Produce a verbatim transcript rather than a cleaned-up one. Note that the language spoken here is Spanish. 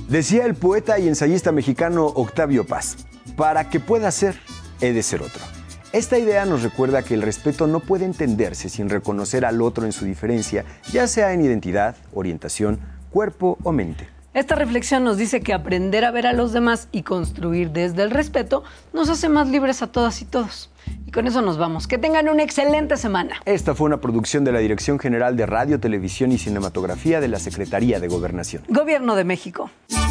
Decía el poeta y ensayista mexicano Octavio Paz, para que pueda ser, he de ser otro. Esta idea nos recuerda que el respeto no puede entenderse sin reconocer al otro en su diferencia, ya sea en identidad, orientación, cuerpo o mente. Esta reflexión nos dice que aprender a ver a los demás y construir desde el respeto nos hace más libres a todas y todos. Y con eso nos vamos. Que tengan una excelente semana. Esta fue una producción de la Dirección General de Radio, Televisión y Cinematografía de la Secretaría de Gobernación. Gobierno de México.